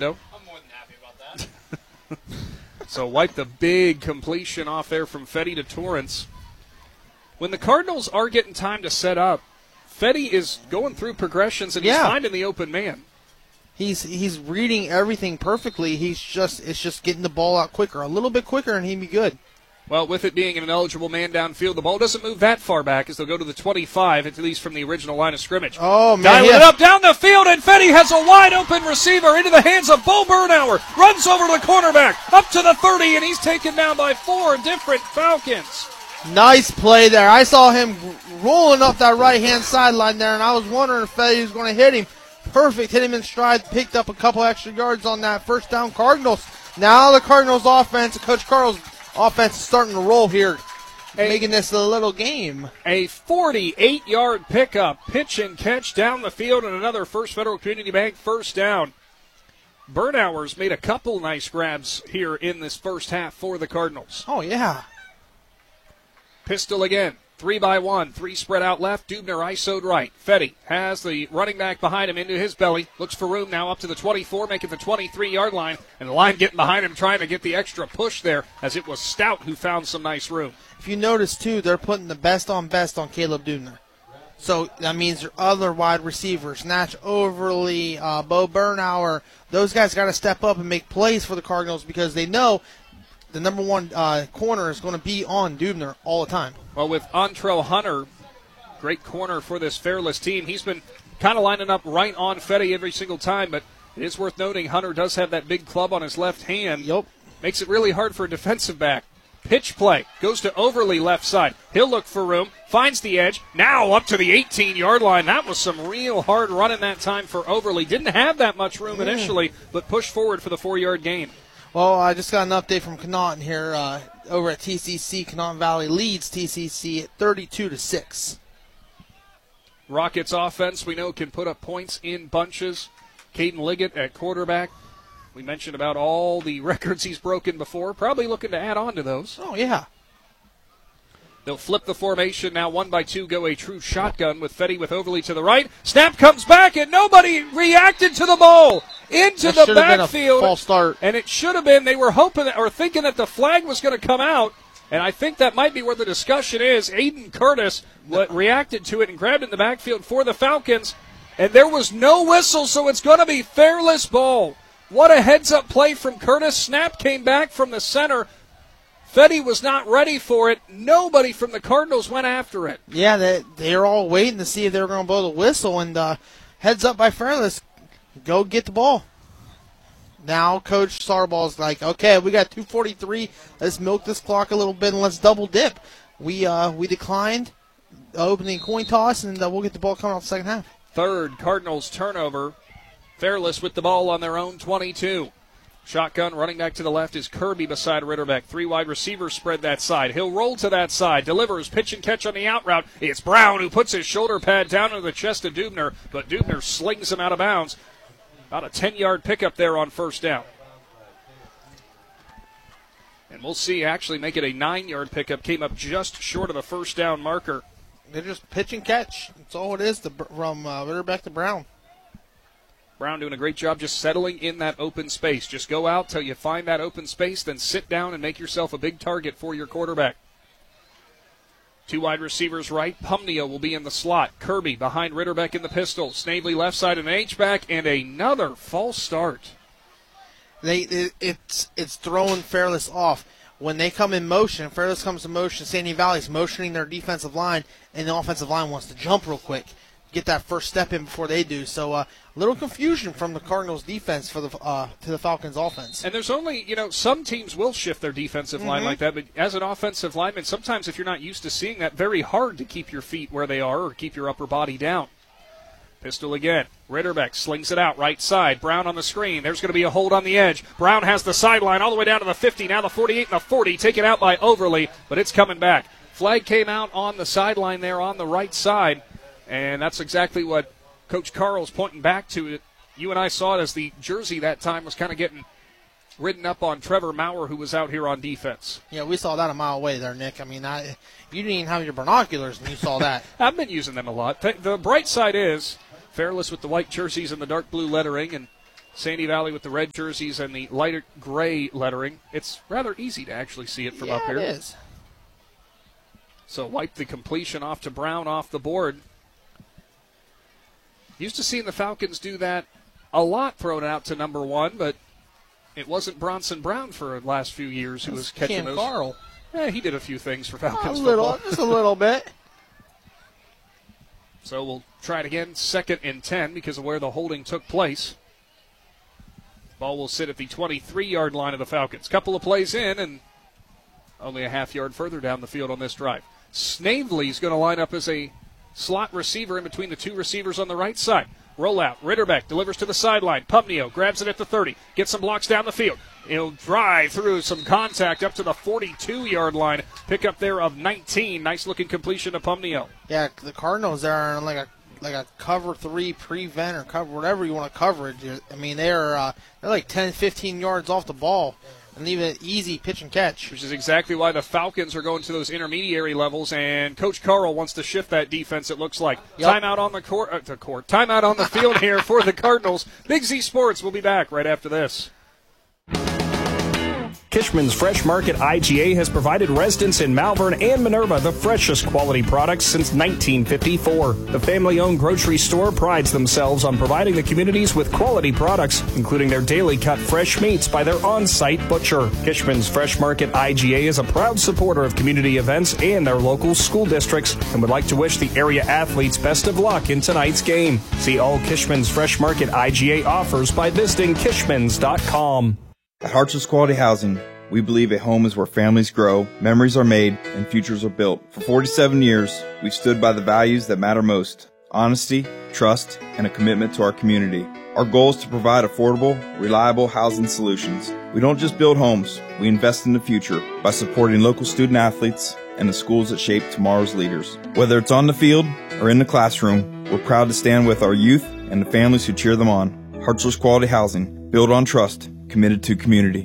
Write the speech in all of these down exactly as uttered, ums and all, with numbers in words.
window. I'm more than happy about that. So wipe the big completion off there from Fetty to Torrance. When the Cardinals are getting time to set up, Fetty is going through progressions and Yeah. he's finding the open man. He's he's reading everything perfectly. He's just it's just getting the ball out quicker, a little bit quicker, and he'd be good. Well, with it being an eligible man downfield, the ball doesn't move that far back as they'll go to the twenty-five, at least from the original line of scrimmage. Oh, man. Dialing yeah. it up down the field, and Fetty has a wide-open receiver into the hands of Bo Bernauer. Runs over to the cornerback, up to the thirty, and he's taken down by four different Falcons. Nice play there. I saw him rolling up that right-hand sideline there, and I was wondering if Fetty was going to hit him. Perfect. Hit him in stride. Picked up a couple extra yards on that first down. Cardinals. Now the Cardinals offense, Coach Carl's offense is starting to roll here, a, making this a little game. A forty-eight-yard pickup, pitch and catch down the field, and another First Federal Community Bank first down. Bernauer's made a couple nice grabs here in this first half for the Cardinals. Oh, yeah. Pistol again. Three by one. Three spread out left. Dubner I S O'd right. Fetty has the running back behind him into his belly. Looks for room now up to the twenty-four, making the twenty-three-yard line. And the line getting behind him, trying to get the extra push there, as it was Stout who found some nice room. If you notice, too, they're putting the best on best on Caleb Dubner. So that means their other wide receivers, Natch Overly, uh, Bo Bernauer, those guys got to step up and make plays for the Cardinals because they know the number one uh, corner is going to be on Dubner all the time. Well, with Antrell Hunter, great corner for this Fairless team. He's been kind of lining up right on Fetty every single time, but it is worth noting Hunter does have that big club on his left hand. Yep. Makes it really hard for a defensive back. Pitch play. Goes to Overly left side. He'll look for room. Finds the edge. Now up to the eighteen-yard line. That was some real hard running that time for Overly. Didn't have that much room initially, but pushed forward for the four-yard gain. Well, I just got an update from Connaughton here uh, over at T C C. Connaughton Valley leads T C C at thirty-two to six. Rockets offense, we know, can put up points in bunches. Caden Liggett at quarterback. We mentioned about all the records he's broken before. Probably looking to add on to those. Oh, yeah. They'll flip the formation. Now one by two go a true shotgun with Fetty with Overly to the right. Snap comes back, and nobody reacted to the ball. Into That the should have been a backfield. false start. And it should have been. They were hoping that, or thinking that the flag was going to come out. And I think that might be where the discussion is. Aiden Curtis what, reacted to it and grabbed it in the backfield for the Falcons. And there was no whistle, so it's going to be Fairless ball. What a heads-up play from Curtis. Snap came back from the center. Fetty was not ready for it. Nobody from the Cardinals went after it. Yeah, they, they're all waiting to see if they were going to blow the whistle. And uh, heads up by Fairless. Go get the ball. Now Coach Sarball's like, okay, we got two forty-three. Let's milk this clock a little bit and let's double dip. We uh, we declined the opening coin toss, and uh, we'll get the ball coming off the second half. Third Cardinals turnover. Fairless with the ball on their own twenty-two. Shotgun running back to the left is Kirby beside Ritterbeck. Three wide receivers spread that side. He'll roll to that side. Delivers pitch and catch on the out route. It's Brown who puts his shoulder pad down into the chest of Dubner, but Dubner slings him out of bounds. About a ten-yard pickup there on first down. And we'll see actually make it a nine-yard pickup. Came up just short of the first down marker. They're just pitch and catch. That's all it is to, from uh, Ritterbeck to Brown. Brown doing a great job just settling in that open space. Just go out till you find that open space, then sit down and make yourself a big target for your quarterback. Two wide receivers right. Pumnio will be in the slot. Kirby behind Ritterbeck in the pistol. Snavely left side and an H-back, and another false start. They it, it's it's throwing Fairless off. When they come in motion, Fairless comes in motion, Sandy Valley's motioning their defensive line, and the offensive line wants to jump real quick, get that first step in before they do. So uh, a little confusion from the Cardinals' defense for the uh, to the Falcons' offense. And there's only, you know, some teams will shift their defensive mm-hmm. line like that, but as an offensive lineman, sometimes if you're not used to seeing that, very hard to keep your feet where they are or keep your upper body down. Pistol again. Ritterbeck slings it out right side. Brown on the screen. There's going to be a hold on the edge. Brown has the sideline all the way down to the fifty. Now the forty-eight and the forty. Taken out by Overly, but it's coming back. Flag came out on the sideline there on the right side, and that's exactly what Coach Carl's pointing back to. You and I saw it as the jersey that time was kind of getting ridden up on Trevor Maurer, who was out here on defense. Yeah, we saw that a mile away there, Nick. I mean, I, you didn't even have your binoculars and you saw that. I've been using them a lot. The bright side is Fairless with the white jerseys and the dark blue lettering, and Sandy Valley with the red jerseys and the lighter gray lettering. It's rather easy to actually see it from yeah, up here. It is. So wipe the completion off to Brown off the board. Used to seeing the Falcons do that a lot, throwing it out to number one, but it wasn't Bronson Brown for the last few years who was catching Cam those. Carl. Yeah, he did a few things for Falcons A little, football. just a little bit. So we'll try it again, second and ten because of where the holding took place. Ball will sit at the twenty-three-yard line of the Falcons. Couple of plays in and only a half yard further down the field on this drive. Snavely's going to line up as a slot receiver in between the two receivers on the right side. Rollout. Ritterbeck delivers to the sideline. Pumnio grabs it at the thirty. Gets some blocks down the field. He'll drive through some contact up to the forty-two-yard line. Pickup there of nineteen. Nice-looking completion to Pumnio. Yeah, the Cardinals are on like a like a cover three prevent or cover whatever you want to cover it. I mean, they're uh, they're like ten, fifteen yards off the ball and leave it easy pitch and catch. Which is exactly why the Falcons are going to those intermediary levels, and Coach Carl wants to shift that defense, it looks like. Yep. Timeout on the court, uh, the court. Timeout on the field here for the Cardinals. Big Z Sports will be back right after this. Kishman's Fresh Market I G A has provided residents in Malvern and Minerva the freshest quality products since nineteen fifty-four. The family-owned grocery store prides themselves on providing the communities with quality products, including their daily cut fresh meats by their on-site butcher. Kishman's Fresh Market I G A is a proud supporter of community events and their local school districts and would like to wish the area athletes best of luck in tonight's game. See all Kishman's Fresh Market I G A offers by visiting kishmans dot com. At Hartsels Quality Housing, we believe a home is where families grow, memories are made, and futures are built. For forty-seven years, we've stood by the values that matter most: honesty, trust, and a commitment to our community. Our goal is to provide affordable, reliable housing solutions. We don't just build homes, we invest in the future by supporting local student athletes and the schools that shape tomorrow's leaders. Whether it's on the field or in the classroom, we're proud to stand with our youth and the families who cheer them on. Hartsels Quality Housing, built on trust, committed to community.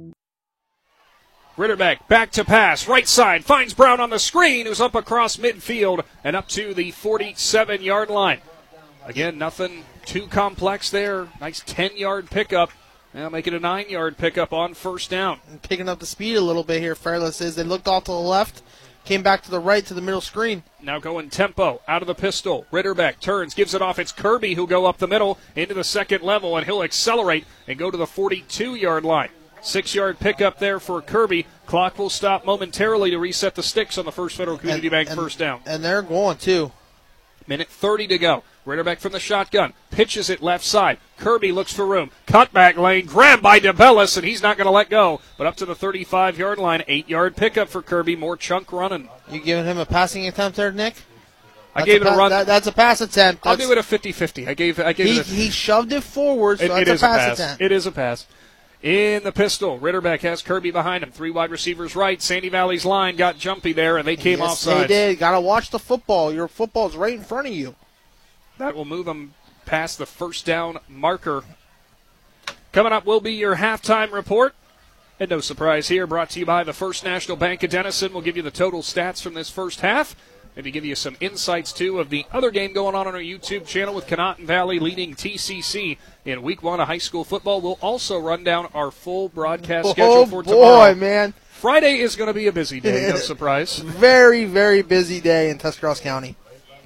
Ritterbeck back to pass, right side, finds Brown on the screen, who's up across midfield and up to the forty-seven-yard line. Again, nothing too complex there. Nice ten-yard pickup. Now make it a nine-yard pickup on first down. And picking up the speed a little bit here, Fairless is. They looked off to the left, came back to the right to the middle screen. Now going tempo, out of the pistol. Ritterbeck turns, gives it off. It's Kirby who'll go up the middle into the second level, and he'll accelerate and go to the forty-two-yard line. Six-yard pickup there for Kirby. Clock will stop momentarily to reset the sticks on the First Federal Community And- Bank and- first down. And they're going, too. Minute thirty to go. Ritterbeck from the shotgun. Pitches it left side. Kirby looks for room. Cutback lane. Grabbed by DeBellis, and he's not going to let go. But up to the thirty-five-yard line. Eight-yard pickup for Kirby. More chunk running. You giving him a passing attempt there, Nick? I That's gave it a pa- run. that- that's a pass attempt. I'll That's- give it a fifty-fifty. I gave, I gave he, it a he shoved it forward, so It, that's it a is pass, a pass. attempt. It is a pass. In the pistol, Ritterbeck has Kirby behind him. Three wide receivers right. Sandy Valley's line got jumpy there, and they came yes, offside. they did. Got to watch the football. Your football's right in front of you. That will move them past the first down marker. Coming up will be your halftime report. And no surprise here, brought to you by the First National Bank of Denison. We'll give you the total stats from this first half. Maybe give you some insights, too, of the other game going on on our YouTube channel with Conotton Valley leading T C C in week one of high school football. We'll also run down our full broadcast Oh, schedule for boy, tomorrow. man. Friday is going to be a busy day, no surprise. Very, very busy day in Tuscarawas County.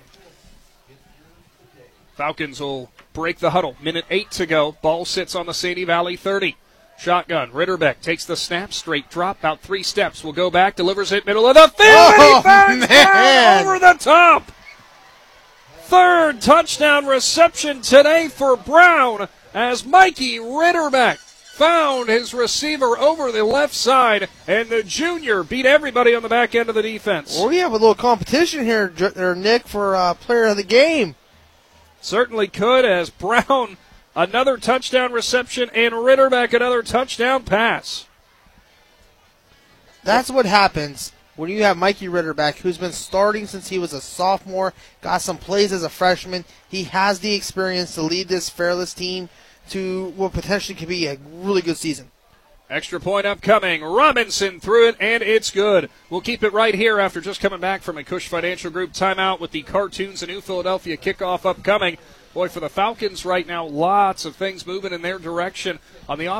Falcons will break the huddle. Minute eight to go. Ball sits on the Sandy Valley thirty. Shotgun. Ritterbeck takes the snap, straight drop, about three steps. Will go back, delivers it middle of the field, Oh, and he bangs man. Brown over the top. Third touchdown reception today for Brown as Mikey Ritterbeck found his receiver over the left side, and the junior beat everybody on the back end of the defense. Well, we have a little competition here, J- or Nick, for uh, player of the game. Certainly could, as Brown, another touchdown reception, and Ritterbeck, another touchdown pass. That's what happens when you have Mikey Ritterbeck, who's been starting since he was a sophomore, got some plays as a freshman. He has the experience to lead this Fairless team to what potentially could be a really good season. Extra point upcoming. Robinson threw it, and it's good. We'll keep it right here after just coming back from a Cush Financial Group timeout with the Cartoons and New Philadelphia kickoff upcoming. Boy, for the Falcons right now, lots of things moving in their direction on the